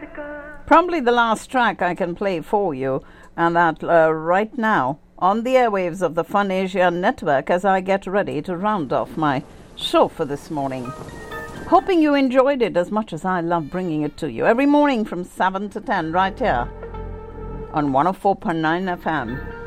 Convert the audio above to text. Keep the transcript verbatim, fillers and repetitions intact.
Probably the last track I can play for you, and that uh, right now on the airwaves of the Fun Asia Network as I get ready to round off my show for this morning. Hoping you enjoyed it as much as I love bringing it to you every morning from seven to ten right here on one oh four point nine F M.